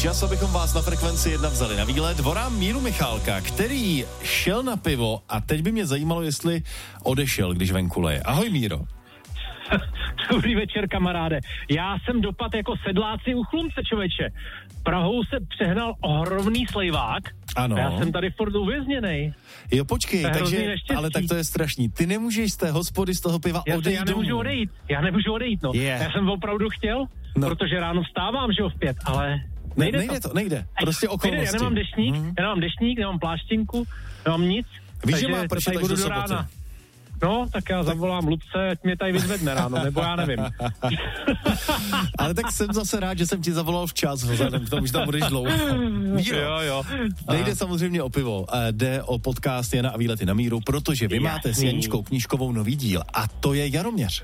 Čas, abychom vás na Frekvenci 1 vzali na výlet. Dvorám Míru Michálka, který šel na pivo a teď by mě zajímalo, jestli odešel, když venku leje. Ahoj, Míro. Dobrý večer, kamaráde. Já jsem dopad jako sedláci u Chlumce, člověče. Prahou se přehnal ohromný slejvák. Ano. A já jsem tady furt uvězněnej. Jo, počkej, takže, ale tak to je strašný. Ty nemůžeš z té hospody, z toho piva odejít Já nemůžu odejít, no. Yeah. Já jsem opravdu chtěl, protože ráno vstávám, že jo, v 5, ale nejde. Prostě okolnosti. Já nemám deštník, nemám pláštěnku, nemám nic. Víš, že má pršet až do soboty. No, tak já zavolám Lucce, ať mě tady vyzvedne ráno, nebo já nevím. Ale tak jsem zase rád, že jsem ti zavolal včas, vzhledem k tomu, že tam budeš dlouho. Míro, jo. Nejde samozřejmě o pivo, jde o podcast Jana a výlety na Míru, protože vy máte s Janičkou Knížkovou nový díl a to je Jaroměř.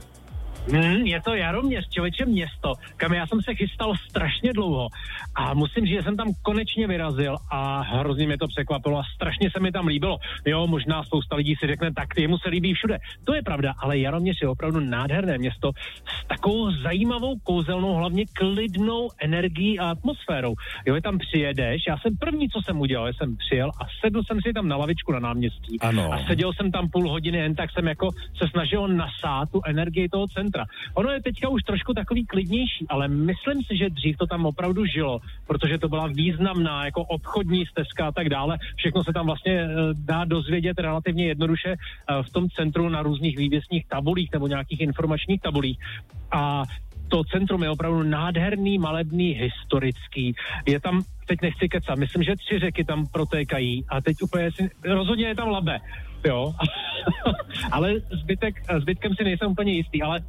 Je to Jaroměř, člověče, město, kam já jsem se chystal strašně dlouho a musím říct, že jsem tam konečně vyrazil a hrozně mě to překvapilo a strašně se mi tam líbilo. Jo, možná spousta lidí si řekne, tak jemu se líbí všude. To je pravda, ale Jaroměř je opravdu nádherné město s takovou zajímavou, kouzelnou, hlavně klidnou energií a atmosférou. Jo, tam přijedeš, já jsem první, co jsem udělal, jsem přijel a sedl jsem si tam na lavičku na náměstí. Ano. A seděl jsem tam půl hodiny, jen tak jsem jako se snažil nasát tu energii toho centra. Ono je teďka už trošku takový klidnější, ale myslím si, že dřív to tam opravdu žilo, protože to byla významná jako obchodní stezka a tak dále. Všechno se tam vlastně dá dozvědět relativně jednoduše v tom centru na různých vývěsních tabulích nebo nějakých informačních tabulích. A to centrum je opravdu nádherný, malebný, historický. Je tam, teď nechci kecat, myslím, že 3 řeky tam protékají a teď úplně rozhodně je tam Labe, jo. Ale zbytkem si nejsem úplně jistý, ale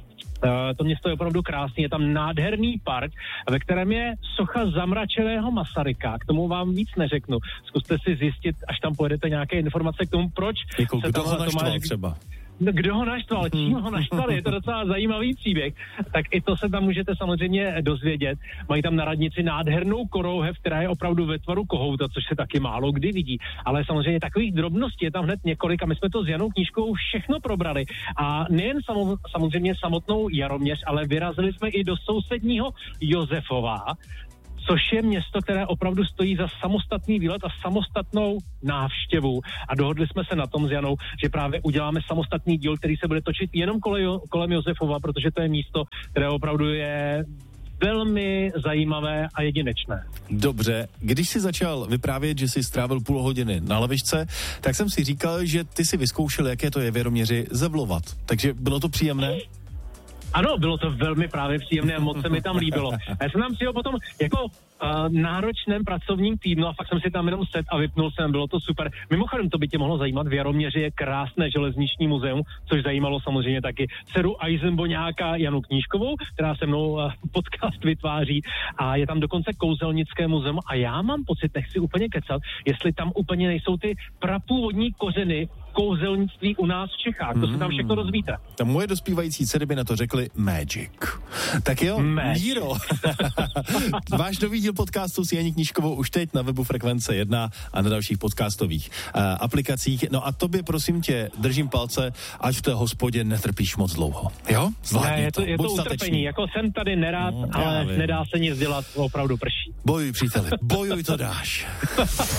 to město je opravdu krásný, je tam nádherný park, ve kterém je socha zamračeného Masaryka, k tomu vám víc neřeknu. Zkuste si zjistit, až tam pojedete, nějaké informace k tomu, proč jako se kdo tam ho naštval třeba. Kdo ho naštval, čím ho naštval, je to docela zajímavý příběh. Tak i to se tam můžete samozřejmě dozvědět. Mají tam na radnici nádhernou korouhev, která je opravdu ve tvaru kohouta, což se taky málo kdy vidí. Ale samozřejmě takových drobností je tam hned několik a my jsme to s Janou Knížkou všechno probrali. A nejen samozřejmě samotnou Jaroměř, ale vyrazili jsme i do sousedního Josefova, což je město, které opravdu stojí za samostatný výlet a samostatnou návštěvu. A dohodli jsme se na tom s Janou, že právě uděláme samostatný díl, který se bude točit jenom kolem Josefova, protože to je místo, které opravdu je velmi zajímavé a jedinečné. Dobře, když jsi začal vyprávět, že jsi strávil půl hodiny na lavičce, tak jsem si říkal, že ty si vyzkoušel, jaké to je v Jaroměři zevlovat. Takže bylo to příjemné? Ano, bylo to velmi právě příjemné a moc se mi tam líbilo. A já jsem tam přijel potom jako náročném pracovním týdnu a fakt jsem si tam jenom sedl a vypnul jsem, bylo to super. Mimochodem, to by tě mohlo zajímat, v Jaroměři je krásné železniční muzeum, což zajímalo samozřejmě taky dceru Eisenboňáka Janu Knížkovou, která se mnou podcast vytváří, a je tam dokonce kouzelnické muzeum a já mám pocit, nechci úplně kecat, jestli tam úplně nejsou ty prapůvodní kořeny kouzelnictví u nás v Čechách. To se tam všechno dozvíte. Ta moje dospívající dcery by na to řekli magic. Tak jo, Míro. Váš nový díl podcastu s Janí Knížkovou už teď na webu Frekvence 1 a na dalších podcastových aplikacích. No a tobě, prosím tě, držím palce, ať v té hospodě netrpíš moc dlouho. Jo? Zvládni je to utrpení. Jako jsem tady nerád, ale nedá se nic dělat, opravdu prší. Bojuj, příteli, bojuj, to dáš.